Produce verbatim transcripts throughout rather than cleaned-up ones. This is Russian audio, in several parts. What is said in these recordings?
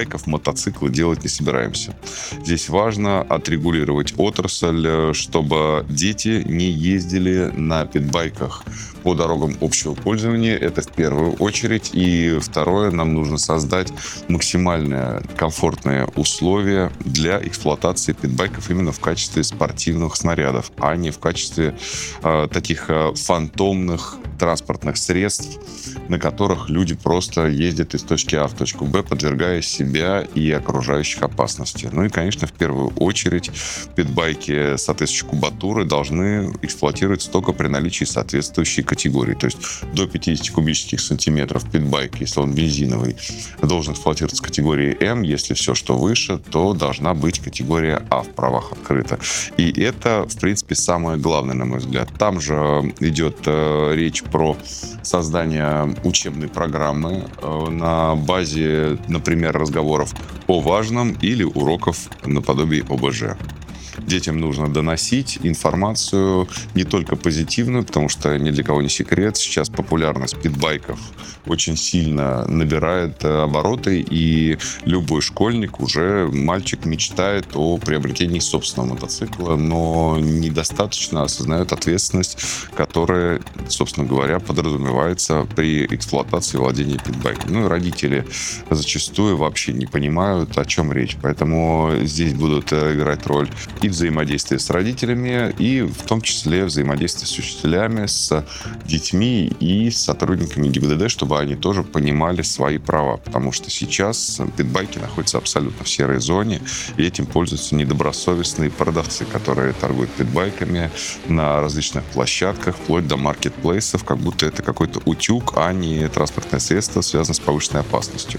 питбайков мотоциклы делать не собираемся. Здесь важно отрегулировать отрасль, чтобы дети не ездили на питбайках по дорогам общего пользования. Это в первую очередь. И второе, нам нужно создать максимально комфортные условия для эксплуатации питбайков именно в качестве спортивных снарядов, а не в качестве э, таких э, фантомных транспортных средств, на которых люди просто ездят из точки А в точку Б, подвергая себя и окружающих опасности. Ну и, конечно, в первую очередь питбайки соответствующей кубатуры должны эксплуатироваться только при наличии соответствующей категории. То есть до пятьдесят кубических сантиметров питбайк, если он бензиновый, должен эксплуатироваться категорией М. Если все, что выше, то должна быть категория А в правах открыта. И это, в принципе, самое главное, на мой взгляд. Там же идет э, речь про создание учебной программы э, на базе, например, разговоров о важном или уроков наподобие О Бэ Жэ. Детям нужно доносить информацию не только позитивную, потому что ни для кого не секрет, сейчас популярность питбайков очень сильно набирает обороты, и любой школьник, уже мальчик, мечтает о приобретении собственного мотоцикла, но недостаточно осознает ответственность, которая, собственно говоря, подразумевается при эксплуатации и владении питбайком. Ну и родители зачастую вообще не понимают, о чем речь, поэтому здесь будут играть роль и взаимодействие с родителями, и в том числе взаимодействие с учителями, с детьми и с сотрудниками Гэ И Бэ Дэ Дэ, чтобы они тоже понимали свои права, потому что сейчас питбайки находятся абсолютно в серой зоне, и этим пользуются недобросовестные продавцы, которые торгуют питбайками на различных площадках, вплоть до маркетплейсов, как будто это какой-то утюг, а не транспортное средство, связанное с повышенной опасностью.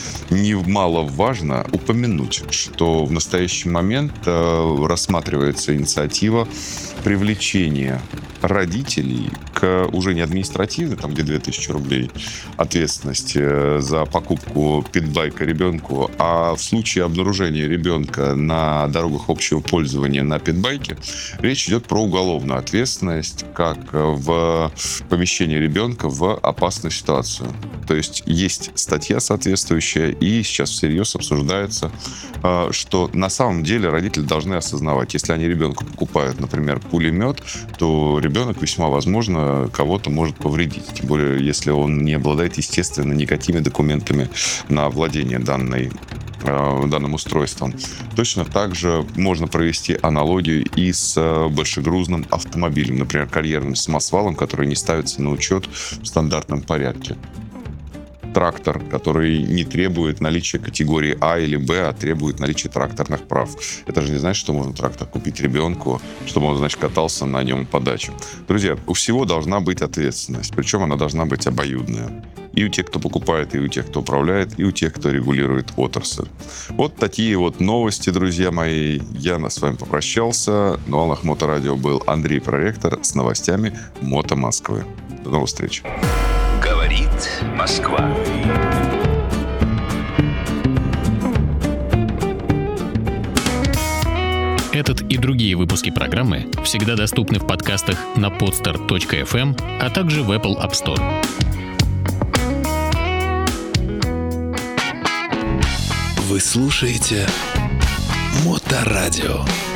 Немаловажно упомянуть, что в настоящий момент э, рассматривается инициатива привлечения родителей к уже не административной, там где две тысячи рублей ответственности за покупку питбайка ребенку, а в случае обнаружения ребенка на дорогах общего пользования на питбайке речь идет про уголовную ответственность, как в помещении ребенка в опасную ситуацию. То есть есть статья соответствующая, и сейчас всерьез обсуждается, что на самом деле родители должны осознавать, если они ребенку покупают, например, пулемет, то ребенок весьма возможно кого-то может повредить. Тем более, если он не обладает, естественно, никакими документами на владение данной, э, данным устройством. Точно так же можно провести аналогию и с большегрузным автомобилем, например, карьерным самосвалом, который не ставится на учет в стандартном порядке. Трактор, который не требует наличия категории А или Б, а требует наличия тракторных прав. Это же не значит, что можно трактор купить ребенку, чтобы он, значит, катался на нем по даче. Друзья, у всего должна быть ответственность, причем она должна быть обоюдная. И у тех, кто покупает, и у тех, кто управляет, и у тех, кто регулирует отрасль. Вот такие вот новости, друзья мои. Я с вами попрощался. На волнах Моторадио был Андрей Проректор с новостями Мото Москвы. До новых встреч. Говорит Москва. Этот и другие выпуски программы всегда доступны в подкастах на подстер точка эф эм, а также в Apple App Store. Вы слушаете Моторадио.